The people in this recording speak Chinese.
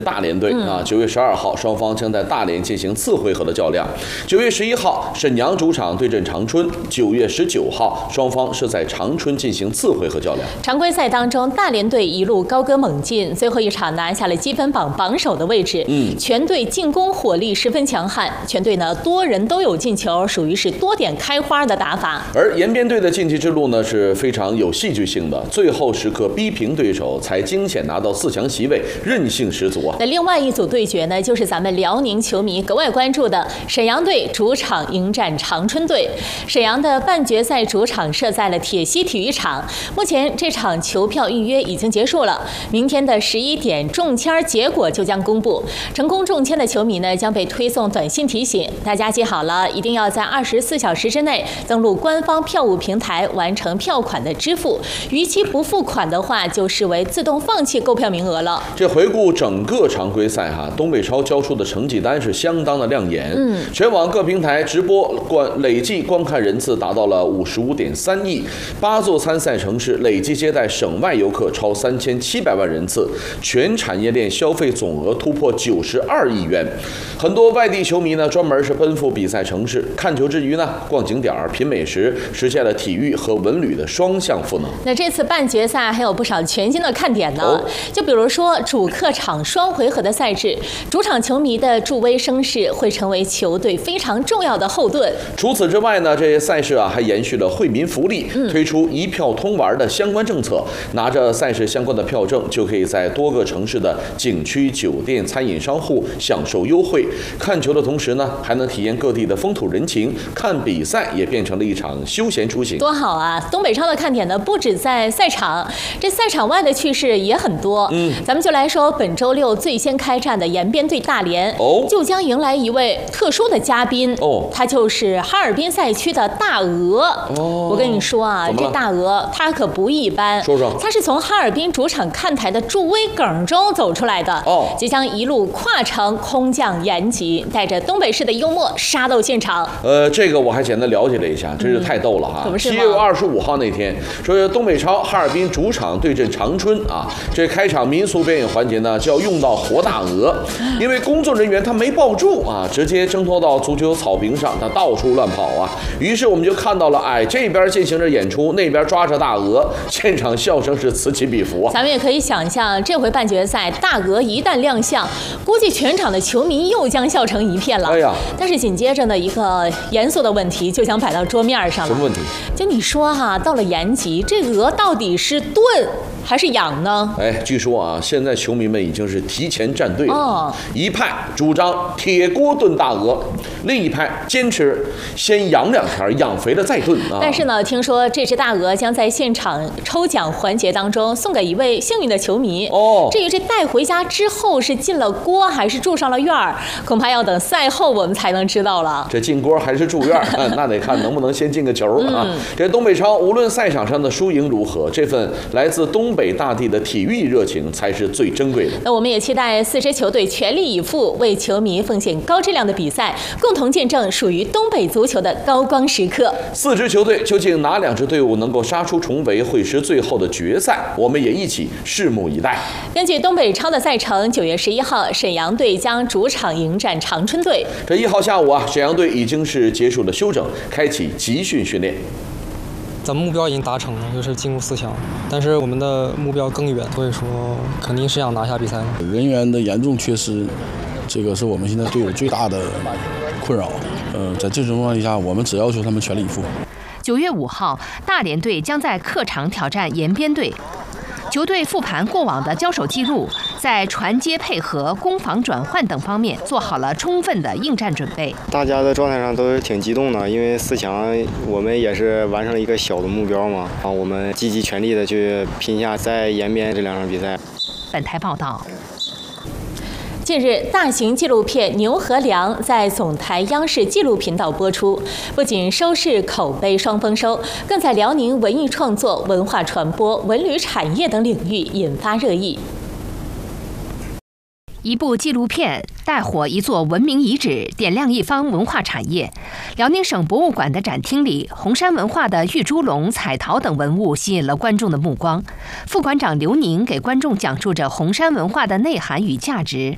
大连队啊，9月12号，双方将在大连进行次回合的较量。9月11号，沈阳主场对阵长春。9月19号，双方是在长春进行次回合较量。 常规赛当中，大连队一路高歌猛进，最后一场拿下了积分榜榜首的位置。全队进攻火力十分强悍，全队呢多人都有进球，属于是多点开花的打法。 而延边队的晋级之路呢是非常有戏剧性的，最后时刻逼平对手，才惊险拿到4强席位，韧性十足。 那另外一组对决呢，就是咱们辽宁球迷格外关注的沈阳队主场迎战长春队。沈阳的半决赛主场设在了铁西体育场，目前这场球票预约已经结束了，明天的11点中签结果就将公布。成功中签的球迷呢，将被推送短信提醒，大家记好了，一定要在24小时之内登录官方票务平台完成票款的支付，逾期不付款的话，就视为自动放弃购票名额了。 这回顾整个常规赛东北超交出的成绩单是相当的亮眼。全网各平台直播累计观看人次达到了55.3亿，8座参赛城市累计接待省外游客超3700万人次，全产业链消费总额突破92亿元。很多外地球迷呢，专门是奔赴比赛城市看球之余呢，逛景点、品美食，实现了体育和文旅的双向赋能。 那这次半决赛还有不少全新的看点呢，就比如说主客场双回合的赛制，主场球迷的助威声势会成为球队非常重要的后盾。 除此之外呢，这些赛事还延续了惠民福利，推出一票通玩的相关政策，拿着赛事相关的票证，就可以在多个城市的景区、酒店、餐饮商户享受优惠。看球的同时呢，还能体验各地的风土人情，看比赛也变成了一场休闲出行， 多好啊！东北超的看点呢，不止在赛场，这赛场外的趣事也很多。咱们就来说本周六最先开战的延边对大连，就将迎来一位特殊的嘉宾，他就是哈尔滨赛区的大鹅。我跟你说啊，这大鹅他可不一般， 说说， 他是从哈尔滨主场看台的助威梗中走出来的，即将一路跨城空降延吉，带着东北式的幽默杀到现场。 这个我还简单了解了一下，真是太逗了7月25号那天，说东北超哈尔滨主场对阵长春这开场民俗表演环节呢，就要用到活大鹅，因为工作人员他没抱住直接挣脱到足球草坪上，他到处乱跑于是我们就看到了，这边进行着演出，那边抓着大鹅，现场笑声是此起彼伏咱们也可以想象，这回半决赛大鹅一旦亮相，估计全场的球迷又将笑成一片了。但是紧接着呢，一个严肃的问题就将摆到桌面上了。 什么问题？ 就你说到了延吉，这鹅到底是炖还是养呢？ 据说现在球迷们已经是提前站队了。一派主张铁锅炖大鹅，另一派坚持先养2天，养肥了再炖但是呢，听说这只大鹅将在现场抽奖环节当中送给一位幸运的球迷。至于这带回家之后是进了锅还是住上了院儿，恐怕要等赛后我们才能知道了。 这进锅还是住院那得看能不能先进个球这东北超无论赛场上的输赢如何，这份来自东北大地的体育热情才是最珍贵的。 那我们也期待4支球队全力以赴，为球迷奉献高质量的比赛，共同见证属于东北足球的高光时刻。 4支球队究竟哪2支队伍能够杀出重围，会师最后的决赛，我们也一起拭目以待。 根据东北超的赛程，9月11号，沈阳队将主场迎战长春队。 这1号下午沈阳队已经是结束了休整，开启集训训练。 咱们目标已经达成了，就是进入4强，但是我们的目标更远，所以说肯定是想拿下比赛的。 人员的严重缺失，这个是我们现在队伍最大的困扰。在这种情况下，我们只要求他们全力以赴。 9月5号，大连队将在客场挑战延边队。球队复盘过往的交手记录，在传接配合、攻防转换等方面做好了充分的应战准备。 大家的状态上都是挺激动的，因为4强我们也是完成了一个小的目标嘛。我们积极全力的去拼下在延边这2场比赛。 本台报道。 近日，大型纪录片《牛和羊》在总台央视纪录频道播出，不仅收视口碑双丰收，更在辽宁文艺创作、文化传播、文旅产业等领域引发热议。 一部纪录片带火一座文明遗址，点亮一方文化产业。辽宁省博物馆的展厅里，红山文化的玉猪龙、彩陶等文物吸引了观众的目光。副馆长刘宁给观众讲述着红山文化的内涵与价值。